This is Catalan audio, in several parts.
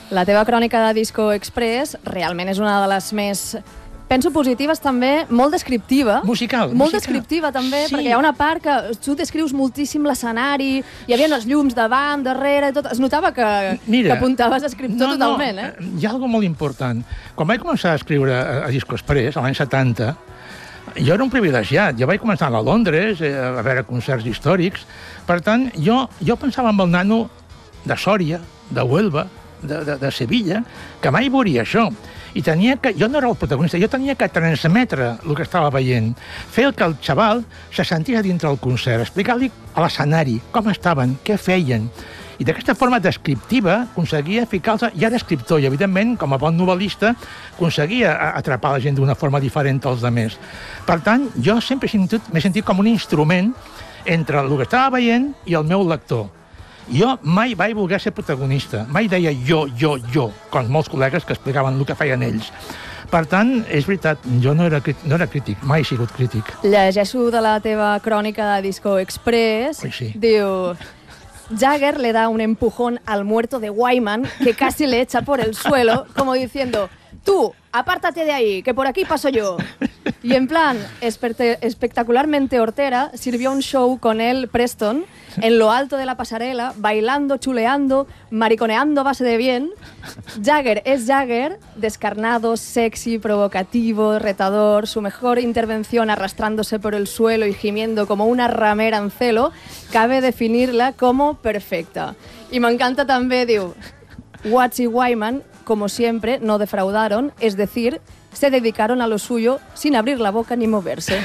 La teva crònica de Disco Express realment és una de les més... Penso positives també, molt descriptiva. Musical. Molt descriptiva també, perquè hi ha una part que tu descrius moltíssim l'escenari, hi havia els llums davant, darrere, tot. Es notava que apuntaves a escriptor totalment, eh? Hi ha alguna molt important. Quan vaig començar a escriure a Disco Express, a l'any 70, jo era un privilegiat. Jo vaig començar a Londres, a veure concerts històrics. Per tant, jo pensava en el nano de Sòria, de Huelva, de Sevilla, que mai veuria això. I jo no era el protagonista, jo tenia que transmetre el que estava veient, fer que el xaval se sentia dintre del concert, explicar-li a l'escenari com estaven, què feien. I d'aquesta forma descriptiva aconseguia ficar-los... Ja era escriptor i, evidentment, com a bon novel·lista, aconseguia atrapar la gent d'una forma diferent als altres. Per tant, jo sempre m'he sentit com un instrument entre el que estava veient i el meu lector. Jo mai vaig voler ser protagonista, mai deia jo, com molts col·legues que explicaven el que feien ells. Per tant, és veritat, jo no era crític, mai he sigut crític. Llegeixo de la teva crònica de Disco Express, diu... Jagger le da un empujón al muerto de Wyman que casi le echa por el suelo, como diciendo, tú, apártate de ahí, que por aquí paso yo. Y en plan espectacularmente hortera, sirvió un show con él, Preston, en lo alto de la pasarela, bailando, chuleando, mariconeando a base de bien. Jagger es Jagger, descarnado, sexy, provocativo, retador, su mejor intervención arrastrándose por el suelo y gimiendo como una ramera en celo, cabe definirla como perfecta. Y me encanta també, diu, Watts y Wyman, como siempre, no defraudaron, es decir, se dedicaron a lo suyo sin abrir la boca ni moverse.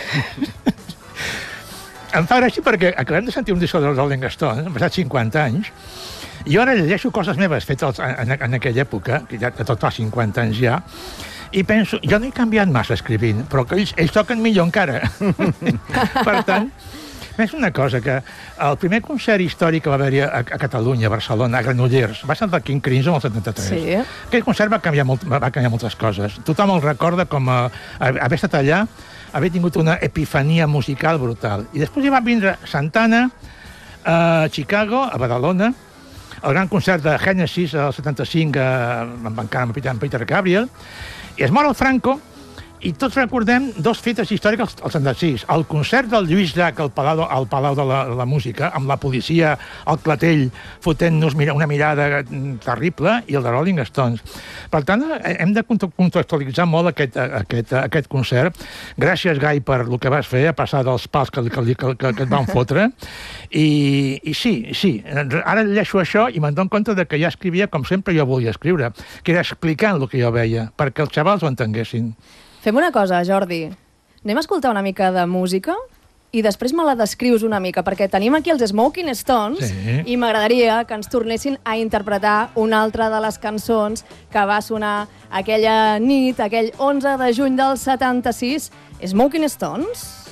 Em fa gràcia perquè acabem de sentir un disc dels Rolling Stones, han passat 50 anys, i ara llegeixo coses meves fetes en aquella època, que ja tot fa 50 anys ja, i penso, jo no he canviat massa escrivint, però que ells toquen millor encara. Per tant, és una cosa, que el primer concert històric que va haver-hi a Catalunya, a Barcelona, a Granollers, va ser el de King Crimson el 73. Sí. Aquell concert va canviar moltes coses. Tothom el recorda com haver estat allà, haver tingut una epifania musical brutal. I després hi va vindre Santana, a Chicago, a Badalona, el gran concert de Genesis, el 75, encara amb Peter Gabriel, i es mor el Franco, i tots recordem dos fetes històriques al 76. El concert del Lluís Llach al Palau de la Música, amb la policia al clatell fotent-nos una mirada terrible, i el de Rolling Stones. Per tant, hem de contextualitzar molt aquest concert. Gràcies, Gai, per el que vas fer, a passar dels pals que et van fotre. I sí, ara llegeixo això i me'n dono compte que ja escrivia com sempre jo volia escriure, que era explicant el que jo veia, perquè els xavals ho entenguessin. Fem una cosa, Jordi. Anem a escoltar una mica de música i després me la descrius una mica, perquè tenim aquí els Smoking Stones i m'agradaria que ens tornessin a interpretar una altra de les cançons que va sonar aquella nit, aquell 11 de juny del 76. Smoking Stones?